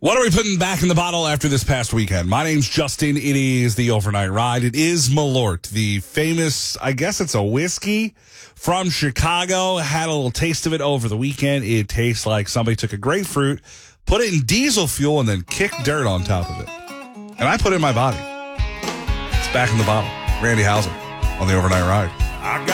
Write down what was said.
What are we putting back in the bottle after this past weekend? My name's Justin. It is the Overnight Ride. It is Malort, the famous, I guess it's a whiskey from Chicago. Had a little taste of it over the weekend. It tastes like somebody took a grapefruit, put it in diesel fuel, and then kicked dirt on top of it. And I put it in my body. It's back in the bottle. Randy Houser on the Overnight Ride.